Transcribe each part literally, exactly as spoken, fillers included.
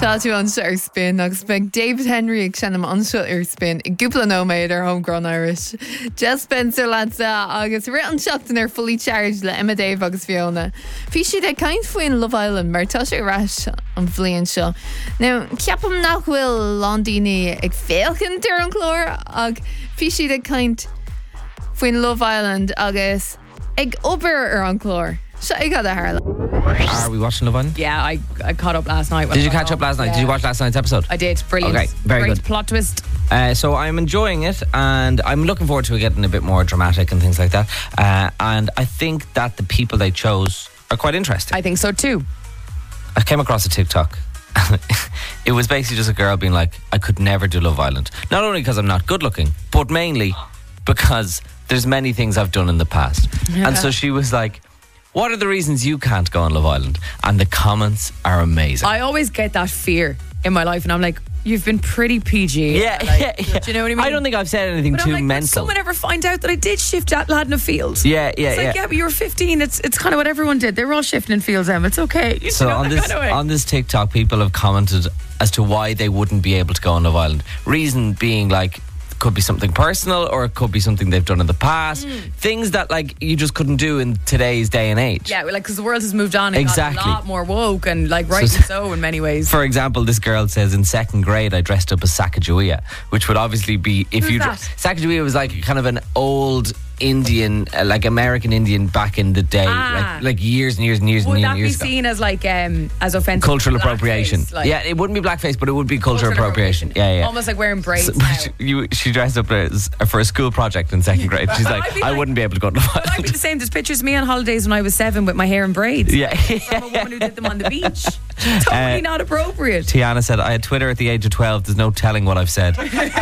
Tá tú an ar spin agus beag David Henry ag senam anseo ar spin I gúpla nóméid ar Homegrown Irish. Jess Spencer ladsa agus ri an seachtain ar fully charged le Emma Dave agus Fiona. Bhí siad ag caint faoin Love Island mar tá sé ras an bhliain seo. Now, ceapam nach bhfuil Londíní ag féalchan tar an chlór ag bhí siad ag caint faoin Love Island agus ag obair ar an chlór. So I got that Harlan. Are we watching Love Island? Yeah, I, I caught up last night. Did you catch up last night? Yeah. Did you watch last night's episode? I did. Brilliant. Okay, very Great good. plot twist. Uh, so I'm enjoying it, and I'm looking forward to it getting a bit more dramatic and things like that. Uh, and I think that the people they chose are quite interesting. I think so too. I came across a TikTok. It was basically just a girl being like, I could never do Love Island. Not only because I'm not good looking, but mainly because there's many things I've done in the past. Yeah. And so she was like, what are the reasons you can't go on Love Island? And the comments are amazing. I always get that fear in my life, and I'm like, you've been pretty P G. Yeah, like, yeah, yeah. Do you know what I mean? I don't think I've said anything but too I'm like, mental. Did someone ever find out that I did shift at Ladna Field? Yeah, yeah, it's like, yeah. yeah, but you were fifteen. It's it's kind of what everyone did. They were all shifting in fields, Em. It's okay. You So know, on that this kind of way. on this TikTok, people have commented as to why they wouldn't be able to go on Love Island. Reason being, like, could be something personal, or it could be something they've done in the past. Mm. Things that, like, you just couldn't do in today's day and age. Yeah, like, because the world has moved on and Exactly. got a lot more woke, and like rightly So- so in many ways. For example, this girl says, in second grade I dressed up as Sacagawea, which would obviously be if Who's you that? Sacagawea was like kind of an old Indian, uh, like American Indian back in the day, Ah. like like years and years and years Would and that be years ago. seen as like um as offensive? Cultural blackface? appropriation. Like, Yeah, it wouldn't be blackface, but it would be cultural, appropriation. Yeah, yeah. Almost like wearing braids. So, now. she, you, she dressed up as, for a school project in second grade. She's like, I'd be I like- wouldn't be able to go to Love But I'd be Island. the same. There's pictures of me on holidays when I was seven with my hair in braids. Yeah. From a woman who did them on the beach. Totally Uh, not appropriate. Tiana said, I had Twitter at the age of twelve. There's no telling what I've said.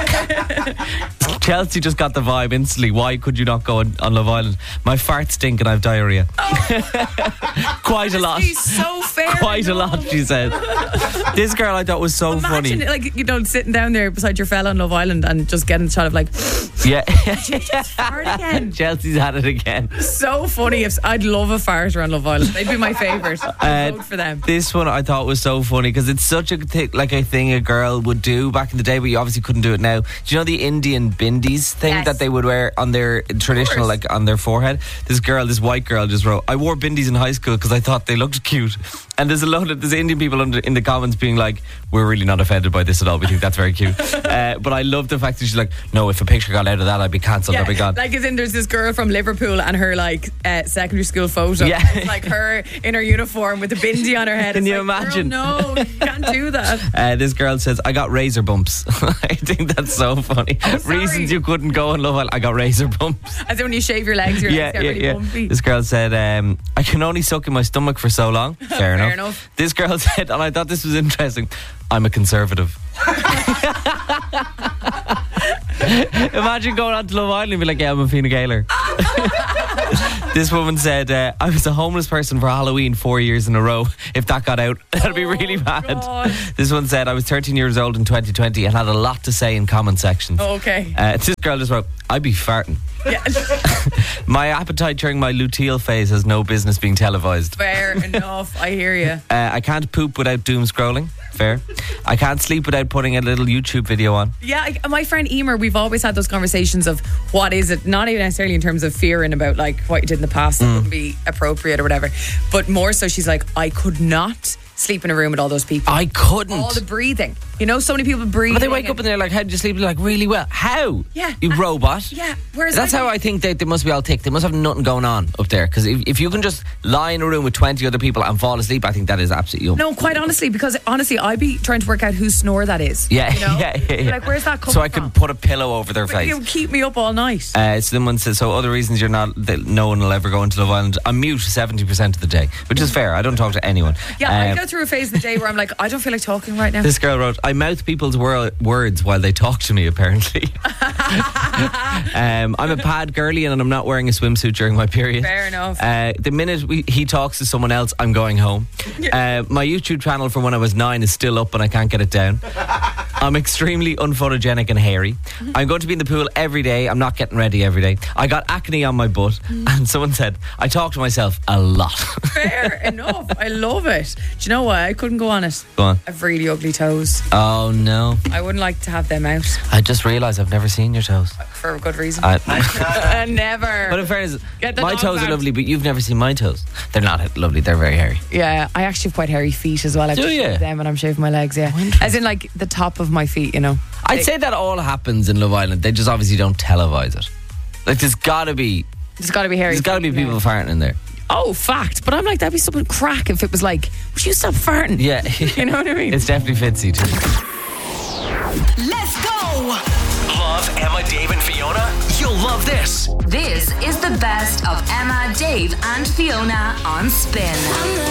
Chelsea just got the vibe instantly. Why could you not go on, on Love Island? My farts stink and I have diarrhea. Quite a lot. He's so fair. Quite a enough. lot, she said. This girl I thought was so Imagine, funny. like, you know, sitting down there beside your fella on Love Island and just getting the shot of like, Yeah. fart again. Chelsea's had it again. So funny. If I'd love a fart on Love Island. They'd be my favourite. I'd Uh, vote for them. This one I thought was so funny because it's such a thi- like a thing a girl would do back in the day, but you obviously couldn't do it now. Do you know the Indian bindis thing Yes. that they would wear on their traditional, like on their forehead? This girl, this white girl, just wrote, "I wore bindis in high school because I thought they looked cute." And there's a lot of there's Indian people under, in the comments being like, "We're really not offended by this at all. We think that's very cute." uh, but I love the fact that she's like, "No, if a picture got out of that, I'd be cancelled. I'd be gone." like as in there's this girl from Liverpool and her like uh, secondary school photo. Yeah. It's like her in her uniform with a bindi on her head. Can It's you like, imagine? Girl, no, you can't do that. Uh, this girl says, I got razor bumps. I think that's so funny. Oh, sorry. Reasons you couldn't go on Love Island. I got razor bumps. As in when you shave your legs, your Yeah, legs get yeah, really yeah. bumpy. This girl said, um, I can only suck in my stomach for so long. Fair, enough. enough. This girl said, and I thought this was interesting, I'm a conservative. Imagine going on to Love Island and be like, yeah, I'm a Fine Gaeler. This woman said, uh, I was a homeless person for Halloween four years in a row. If that got out, that'd be really bad. God. This one said, I was thirteen years old in twenty twenty and had a lot to say in comment sections. Oh, okay. Uh, this girl just wrote, I'd be farting. Yeah. My appetite during my luteal phase has no business being televised. Fair enough. I hear you. Uh, I can't poop without doom scrolling. Fair. I can't sleep without putting a little YouTube video on. Yeah, I, my friend Emer, we've always had those conversations of what is it, not even necessarily in terms of fearing about like what you did in the past that wouldn't be appropriate or whatever, but more so she's like, I could not sleep in a room with all those people. I couldn't. All the breathing. You know, so many people breathe. But they wake up and they're like, how did you sleep? They're like, really well. How? Yeah. You Uh, robot. Yeah. Whereas That's I how I think they, they must be all ticked. They must have nothing going on up there. Because if, if you can just lie in a room with twenty other people and fall asleep, I think that is absolutely um, No, quite honestly, because honestly, I'd be trying to work out whose snore that is. Yeah, you know? yeah, yeah, yeah. Like, where's that coming So I from? could put a pillow over their But face. you keep me up all night. Uh, so someone says, so other reasons you're not, that no one will ever go into Love Island. I'm mute seventy percent of the day, which is fair. I don't talk to anyone. Yeah, I Um, go through a phase of the day where I'm like, I don't feel like talking right now. This girl wrote, I mouth people's wor- words while they talk to me, apparently. um, I'm a pad girly and I'm not wearing a swimsuit during my period. Fair enough. Uh, the minute we, he talks to someone else, I'm going home. Uh, my YouTube channel from when I was nine is still up and I can't get it down. I'm extremely unphotogenic and hairy. I'm going to be in the pool every day. I'm not getting ready every day. I got acne on my butt. And someone said, I talk to myself a lot. Fair enough. I love it. Do you know what? I couldn't go on it. Go on. I've really ugly toes. Oh, no. I wouldn't like to have them out. I just realised I've never seen your toes. For a good reason. I, Never. but in fairness, Get the my dog toes out. are lovely, but you've never seen my toes. They're not lovely. They're very hairy. Yeah, I actually have quite hairy feet as well. I Do just you? shave them when I'm shaving my legs, yeah. As in like the top of my feet, you know. I'd They- say that all happens in Love Island. They just obviously don't televise it. Like, there's got to be... There's got to be hairy There's got to be feet, people yeah. farting in there. Oh, fact. But I'm like, that'd be something crack if it was like, would you stop farting? Yeah. You know what I mean? It's definitely Fitzy too. Let's go! Love Emma, Dave, and Fiona? You'll love this. This is the best of Emma, Dave, and Fiona on Spin.